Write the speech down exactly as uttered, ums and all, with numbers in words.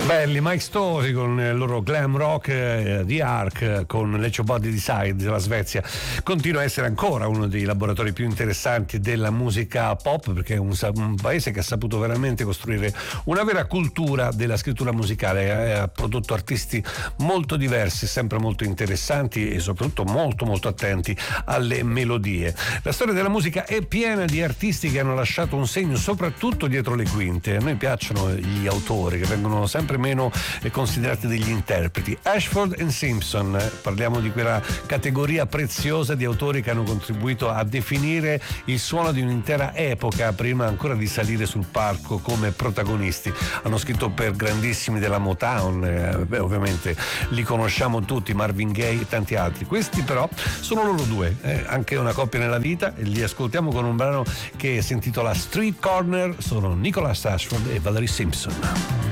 Belli Mike Story con il loro glam rock, eh, The Ark con Let Your Body Decide della Svezia. Continua a essere ancora uno dei laboratori più interessanti della musica pop, perché è un, un paese che ha saputo veramente costruire una vera cultura della scrittura musicale, ha prodotto artisti molto diversi, sempre molto interessanti e soprattutto molto molto attenti alle melodie. La storia della musica è piena di artisti che hanno lasciato un segno soprattutto dietro le quinte. A noi piacciono gli autori che vengono sempre meno considerati degli interpreti. Ashford and Simpson, parliamo di quella categoria preziosa di autori che hanno contribuito a definire il suono di un'intera epoca prima ancora di salire sul palco come protagonisti. Hanno scritto per grandissimi della Motown, eh, beh, ovviamente li conosciamo tutti, Marvin Gaye e tanti altri. Questi però sono loro due, eh, anche una coppia nella vita, e li ascoltiamo con un brano che si intitola Street Corner. Sono Nicholas Ashford e Valerie Simpson.